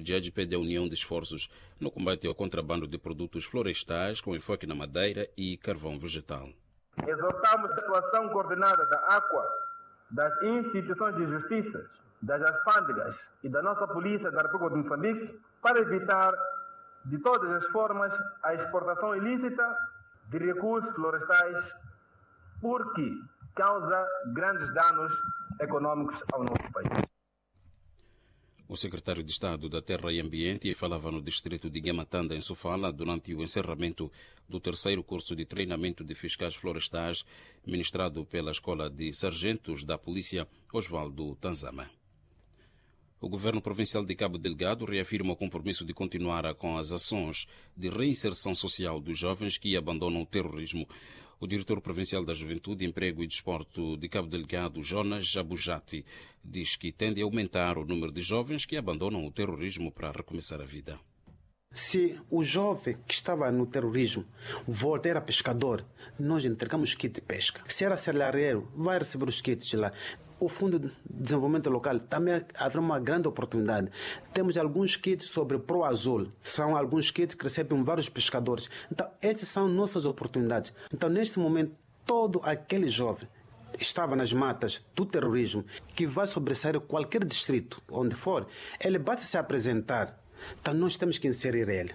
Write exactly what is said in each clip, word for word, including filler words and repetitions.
G G P da União de Esforços no combate ao contrabando de produtos florestais com enfoque na madeira e carvão vegetal. Exortamos a atuação coordenada da Aqua, das instituições de justiça, das alfândegas e da nossa polícia da República de Moçambique para evitar de todas as formas a exportação ilícita de recursos florestais, porque causa grandes danos econômicos ao nosso país. O secretário de Estado da Terra e Ambiente falava no distrito de Nhamatanda, em Sofala, durante o encerramento do terceiro curso de treinamento de fiscais florestais ministrado pela Escola de Sargentos da Polícia Osvaldo Tanzama. O governo provincial de Cabo Delgado reafirma o compromisso de continuar com as ações de reinserção social dos jovens que abandonam o terrorismo. O diretor provincial da Juventude, Emprego e Desporto de Cabo Delgado, Jonas Jabujati, diz que tende a aumentar o número de jovens que abandonam o terrorismo para recomeçar a vida. Se o jovem que estava no terrorismo volta, era pescador, nós entregamos kit de pesca. Se era celeireiro, vai receber os kits lá. O Fundo de Desenvolvimento Local também haverá uma grande oportunidade. Temos alguns kits sobre Pro Azul. São alguns kits que recebem vários pescadores. Então, essas são nossas oportunidades. Então, neste momento, todo aquele jovem estava nas matas do terrorismo, que vai sobressair qualquer distrito, onde for, ele basta se apresentar. Então, nós temos que inserir ele.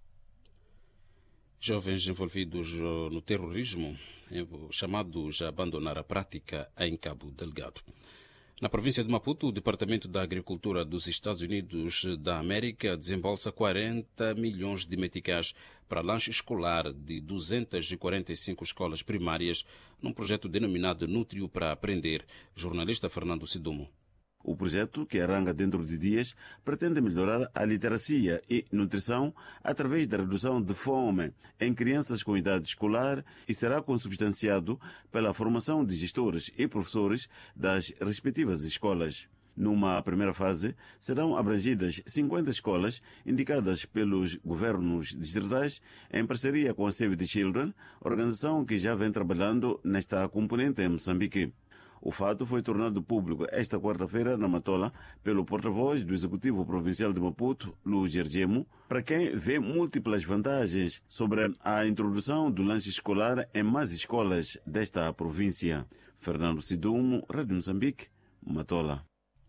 Jovens envolvidos no terrorismo, chamados a abandonar a prática em Cabo Delgado. Na província de Maputo, o Departamento da Agricultura dos Estados Unidos da América desembolsa quarenta milhões de meticais para lanche escolar de duzentas e quarenta e cinco escolas primárias num projeto denominado Nútrio para Aprender. Jornalista Fernando Sidumo. O projeto, que arranca dentro de dias, pretende melhorar a literacia e nutrição através da redução de fome em crianças com idade escolar e será consubstanciado pela formação de gestores e professores das respectivas escolas. Numa primeira fase, serão abrangidas cinquenta escolas indicadas pelos governos distritais em parceria com a Save the Children, organização que já vem trabalhando nesta componente em Moçambique. O fato foi tornado público esta quarta-feira na Matola pelo porta-voz do Executivo Provincial de Maputo, Luís Gergemo, para quem vê múltiplas vantagens sobre a introdução do lanche escolar em mais escolas desta província. Fernando Sidumo, Rádio Moçambique, Matola.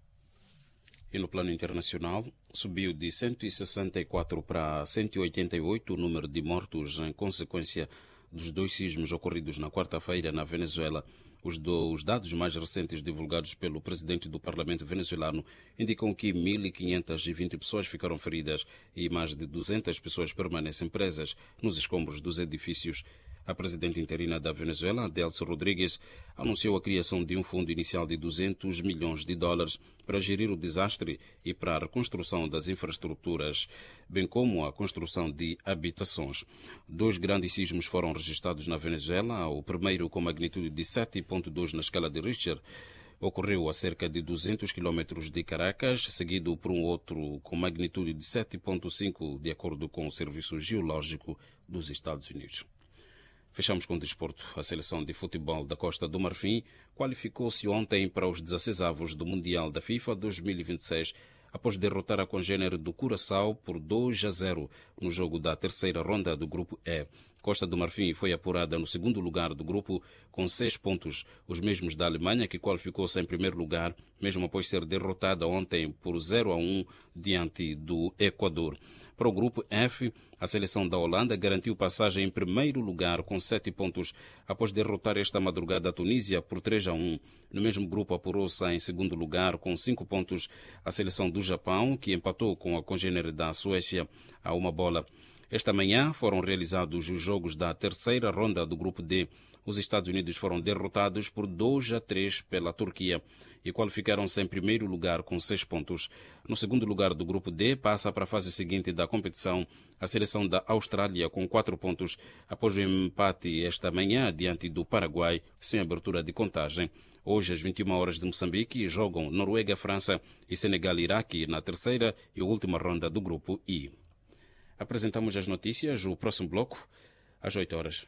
E no plano internacional, subiu de cento e sessenta e quatro para cento e oitenta e oito o número de mortos em consequência dos dois sismos ocorridos na quarta-feira na Venezuela. Os, do, os dados mais recentes divulgados pelo presidente do parlamento venezuelano indicam que mil quinhentas e vinte pessoas ficaram feridas e mais de duzentas pessoas permanecem presas nos escombros dos edifícios. A presidente interina da Venezuela, Delcy Rodrigues, anunciou a criação de um fundo inicial de duzentos milhões de dólares para gerir o desastre e para a reconstrução das infraestruturas, bem como a construção de habitações. Dois grandes sismos foram registrados na Venezuela, o primeiro com magnitude de sete ponto dois na escala de Richter, ocorreu a cerca de duzentos quilómetros de Caracas, seguido por um outro com magnitude de sete ponto cinco, de acordo com o Serviço Geológico dos Estados Unidos. Fechamos com o desporto. A seleção de futebol da Costa do Marfim qualificou-se ontem para os dezesseisavos do Mundial da FIFA dois mil e vinte e seis, após derrotar a congênere do Curaçao por dois a zero no jogo da terceira ronda do Grupo E. Costa do Marfim foi apurada no segundo lugar do grupo com seis pontos, os mesmos da Alemanha, que qualificou-se em primeiro lugar, mesmo após ser derrotada ontem por zero a um diante do Equador. Para o grupo F, a seleção da Holanda garantiu passagem em primeiro lugar com sete pontos, após derrotar esta madrugada a Tunísia por três a um. No mesmo grupo apurou-se em segundo lugar com cinco pontos a seleção do Japão, que empatou com a congênere da Suécia a uma bola. Esta manhã foram realizados os jogos da terceira ronda do grupo D. Os Estados Unidos foram derrotados por dois a três pela Turquia e qualificaram-se em primeiro lugar com seis pontos. No segundo lugar do grupo D, passa para a fase seguinte da competição a seleção da Austrália com quatro pontos, após o empate esta manhã diante do Paraguai, sem abertura de contagem. Hoje, às vinte e uma horas de Moçambique, jogam Noruega, França e Senegal-Iraque na terceira e última ronda do grupo I. Apresentamos as notícias, o próximo bloco, às oito horas.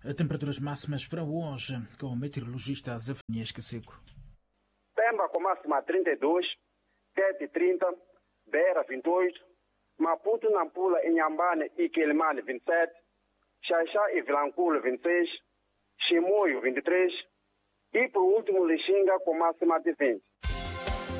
Temperaturas máximas para hoje, com o meteorologista Zefanias Caseco. Pemba com máxima trinta e dois, Tete trinta, Beira vinte e oito, Maputo, Nampula, Inhambane e Quelimane vinte e sete, Xaixá e Vilanculo vinte e seis, Chimoio vinte e três e por último Lixinga com máxima de vinte.